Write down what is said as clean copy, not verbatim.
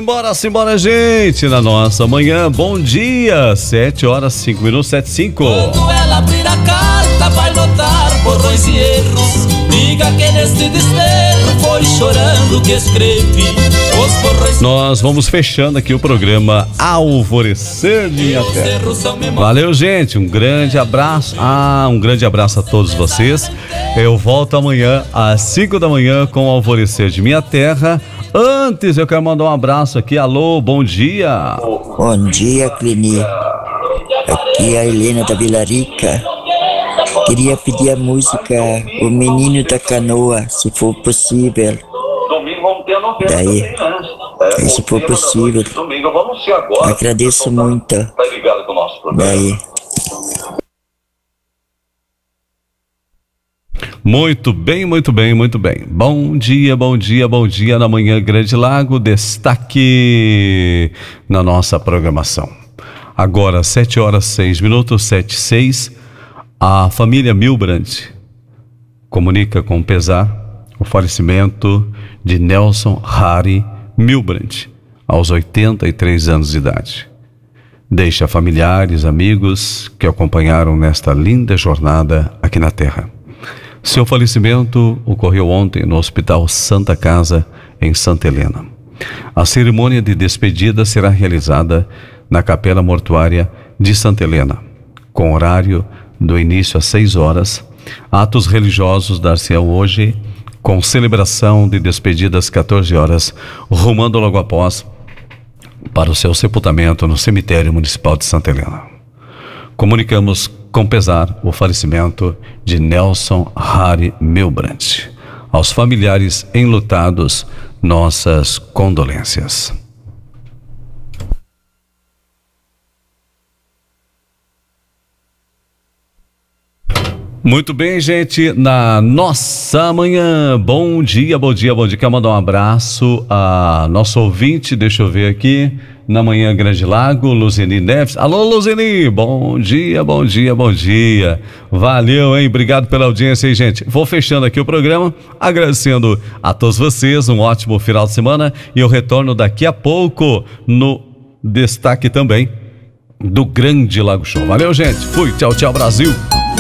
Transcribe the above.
Simbora, gente, na nossa manhã, bom dia, 7h05, 7h05. Quando ela abrir a carta, vai notar borrões e erros. Diga que neste desterro foi chorando que escrevi os borrões. Nós vamos fechando aqui o programa Alvorecer de Minha Terra. Valeu, gente, um grande abraço. Um grande abraço a todos vocês. Eu volto amanhã às 5 da manhã com o Alvorecer de Minha Terra. Antes, eu quero mandar um abraço aqui. Alô, bom dia. Bom dia, Clini. Aqui é a Helena da Vila Rica. Queria pedir a música O Menino da Canoa, se for possível. Daí, se for possível. Agradeço muito. Daí. Muito bem. Bom dia na manhã Grande Lago, destaque na nossa programação. Agora 7h06, 7h06, a família Milbrand comunica com pesar o falecimento de Nelson Harry Milbrand, aos 83 anos de idade. Deixa familiares, amigos que acompanharam nesta linda jornada aqui na Terra. Seu falecimento ocorreu ontem no Hospital Santa Casa, em Santa Helena. A cerimônia de despedida será realizada na Capela Mortuária de Santa Helena, com horário do início às 6h. Atos religiosos dar-se-ão hoje, com celebração de despedida às 14h, rumando logo após para o seu sepultamento no Cemitério Municipal de Santa Helena. Comunicamos com pesar o falecimento de Nelson Harry Milbrand. Aos familiares enlutados, nossas condolências. Muito bem, gente, na nossa manhã, bom dia, quero mandar um abraço a nosso ouvinte, deixa eu ver aqui, na manhã Grande Lago, Luzini Neves. Alô, Luzini, bom dia, valeu, hein, obrigado pela audiência aí, gente. Vou fechando aqui o programa, agradecendo a todos vocês, um ótimo final de semana, e eu retorno daqui a pouco no destaque também do Grande Lago Show. Valeu, gente, fui, tchau, Brasil.